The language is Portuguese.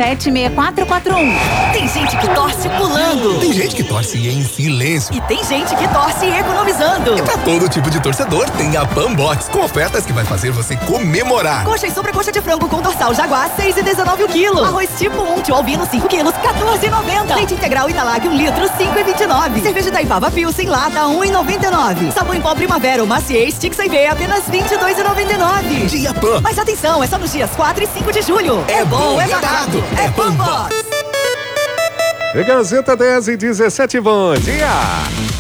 991776441. Tem gente que torce pulando. Tem gente que torce em silêncio. E tem gente que torce economizando. E pra todo tipo de torcedor, tem a Panbox, com ofertas que vai fazer você comemorar. Coxa e sobrecoxa de frango com dorsal Jaguar, 6,19 o quilo. Arroz tipo 1, tio Albino, 5 quilos, 14,90. Leite integral Italag, 1 litro, 5,29. Cerveja da Ipava Pilsen, lata, 1,99. Sabão em pó Primavera, Macier, Stick sem ver, apenas 22,99. Dia Pan. Mas atenção, é só nos dias 4 e 5 de julho. É bom, é barato, é Panbox. Gazeta 10 e 17, bom dia.